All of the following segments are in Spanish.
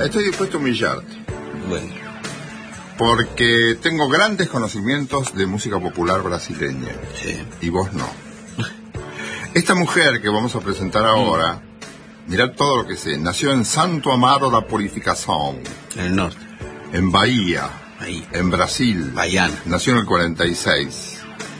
estoy dispuesto a humillarte. Bueno. Porque tengo grandes conocimientos de música popular brasileña. Sí. Y vos no. Esta mujer que vamos a presentar ahora, mirad todo lo que sé, nació en Santo Amaro da Purificação, En el norte. en Bahía, Ahí. en Brasil. Baiana. Nació en el 46.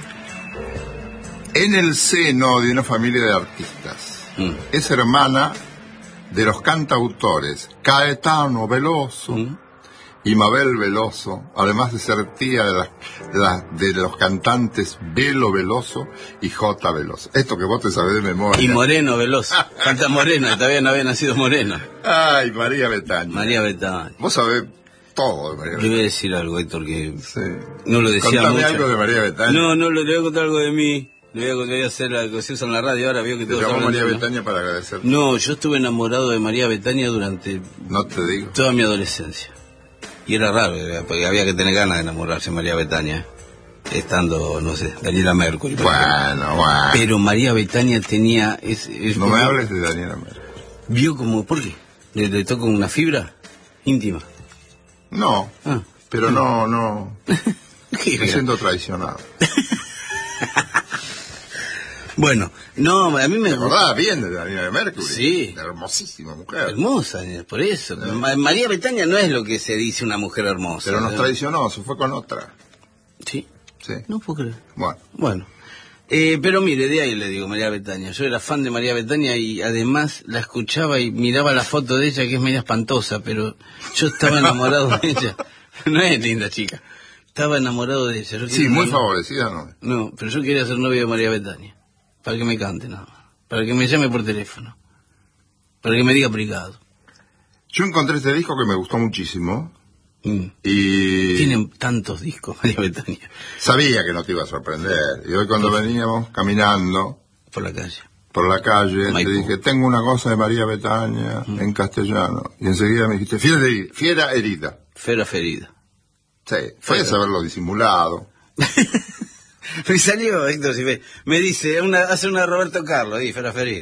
En el seno de una familia de artistas. Es hermana de los cantautores Caetano Veloso y Mabel Veloso, además de ser tía de los cantantes Belo Veloso y J. Veloso. Esto que vos te sabés de memoria. Y Moreno Veloso. Canta Moreno, todavía no había nacido Moreno. Ay, María Betaña. María Betaña. Vos sabés todo de María Le Betaña. voy a decir algo, Héctor, que Sí. no lo decía Contame mucho. algo de María Betaña. No, le voy a contar algo de mí. Le voy a hacer algo que se usa en la radio. Ahora veo que Te todos llamó hablan María de mí. Betaña para agradecer. No, yo estuve enamorado de María Betaña durante No te digo. toda mi adolescencia. Y era raro, porque había que tener ganas de enamorarse de María Betaña, estando, no sé, Daniela Mercury. por ejemplo. Bueno. Pero María Betaña tenía... No me hables de Daniela Mercury. Vio como... ¿Por qué? ¿Le tocó una fibra íntima? No, Ah. pero no. ¿Qué Me siento traicionado. Bueno, no, a mí me... ¿Te acordás bien de Daniela Mercury? Sí. Hermosísima mujer. Hermosa, por eso. María Betaña no es lo que se dice una mujer hermosa. Pero nos ¿no? traicionó, se fue con otra. Sí, Sí. no puedo creer. Bueno. Bueno, pero mire, de ahí le digo, María Betaña. Yo era fan de María Betaña y además la escuchaba y miraba la foto de ella, que es media espantosa, pero yo estaba enamorado de ella. No es linda chica. Estaba enamorado de ella. Yo Sí, quería muy ser- favorecida, ¿no? No, pero yo quería ser novio de María Betaña. Para que me cante nada más. Para que me llame por teléfono. Para que me diga privado. Yo encontré este disco que me gustó muchísimo y Tienen tantos discos, María Betaña, sabía que no te iba a sorprender. Y hoy cuando veníamos caminando por la calle. por la calle, Maipú. te dije, tengo una cosa de María Betaña en castellano. Y enseguida me dijiste, fiera herida. Fera ferida. Sí, podías haberlo disimulado. Me salió, Héctor, si me dice, hace una Roberto Carlos, ahí, Fera ferida.